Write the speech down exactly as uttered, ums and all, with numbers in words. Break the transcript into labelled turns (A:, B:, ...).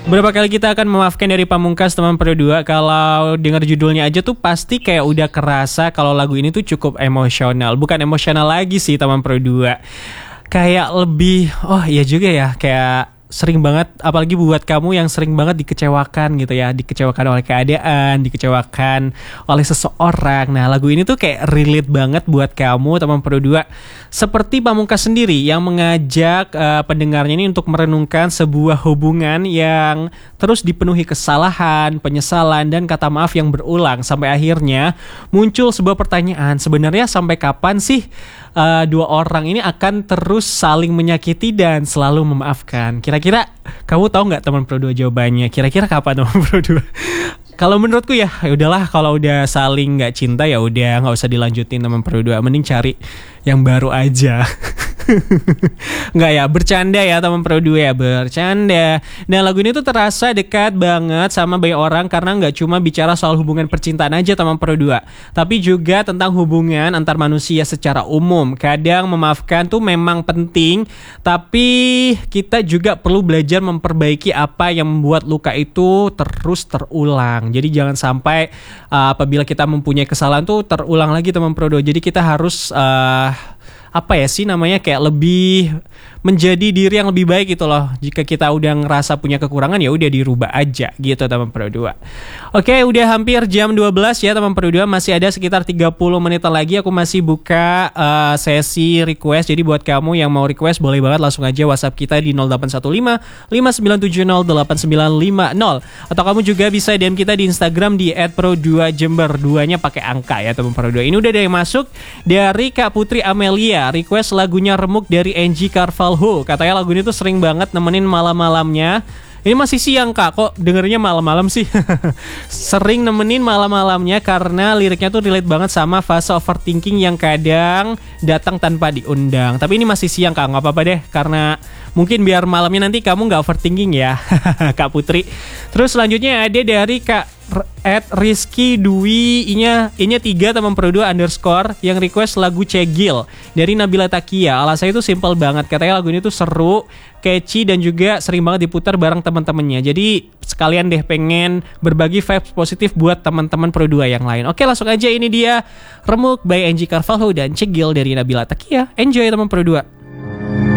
A: Berapa kali kita akan memaafkan dari Pamungkas teman Pro dua. Kalau dengar judulnya aja tuh pasti kayak udah kerasa kalau lagu ini tuh cukup emosional. Bukan emosional lagi sih teman Pro dua. Kayak lebih, oh iya juga ya, kayak sering banget, apalagi buat kamu yang sering banget dikecewakan gitu ya, dikecewakan oleh keadaan, dikecewakan oleh seseorang. Nah, lagu ini tuh kayak relate banget buat kamu teman Pro dua. Seperti Pamungkas sendiri yang mengajak uh, pendengarnya ini untuk merenungkan sebuah hubungan yang terus dipenuhi kesalahan, penyesalan, dan kata maaf yang berulang. Sampai akhirnya muncul sebuah pertanyaan, sebenarnya sampai kapan sih uh, dua orang ini akan terus saling menyakiti dan selalu memaafkan? Kira-kira kamu tahu nggak teman Pro dua jawabannya? Kira-kira kapan teman Pro dua? Kalau menurutku ya, ya udahlah, kalau udah saling nggak cinta ya udah nggak usah dilanjutin teman Pro dua, mending cari yang baru aja. Nggak ya, bercanda ya teman Pro dua ya, bercanda. Nah, lagu ini tuh terasa dekat banget sama banyak orang karena nggak cuma bicara soal hubungan percintaan aja teman Pro dua, tapi juga tentang hubungan antar manusia secara umum. Kadang memaafkan tuh memang penting, tapi kita juga perlu belajar memperbaiki apa yang membuat luka itu terus terulang. Jadi jangan sampai uh, apabila kita mempunyai kesalahan tuh terulang lagi teman Pro dua. Jadi kita harus uh, apa ya sih namanya, kayak lebih menjadi diri yang lebih baik gitu loh. Jika kita udah ngerasa punya kekurangan ya udah dirubah aja gitu teman Pro dua. Oke, udah hampir jam dua belas ya teman Pro dua, masih ada sekitar tiga puluh menit lagi. Aku masih buka uh, sesi request. Jadi buat kamu yang mau request boleh banget langsung aja WhatsApp kita di nol delapan satu lima lima sembilan tujuh nol delapan sembilan lima nol, atau kamu juga bisa D M kita di Instagram di et pro dua jember, duanya pakai angka ya teman Pro dua. Ini udah ada yang masuk dari Kak Putri Amelia, request lagunya Remuk dari Angie Carvalho. Katanya lagu ini tuh sering banget nemenin malam-malamnya. Ini masih siang Kak, kok dengernya malam-malam sih? Sering nemenin malam-malamnya karena liriknya tuh relate banget sama fase overthinking yang kadang datang tanpa diundang. Tapi ini masih siang Kak, gak apa-apa deh, karena mungkin biar malamnya nanti kamu gak overthinking ya Kak Putri. Terus selanjutnya ada dari Kak at Rizky Dwi, inya inya tiga teman Pro dua underscore yang request lagu Cegil dari Nabila Takia. Alasannya itu simple banget, katanya lagu ini tuh seru, catchy, dan juga sering banget diputar bareng teman-temannya. Jadi sekalian deh pengen berbagi vibes positif buat teman-teman Pro dua yang lain. Oke, langsung aja, ini dia Remuk by Angie Carvalho dan Cegil dari Nabila Takia. Enjoy teman Pro dua.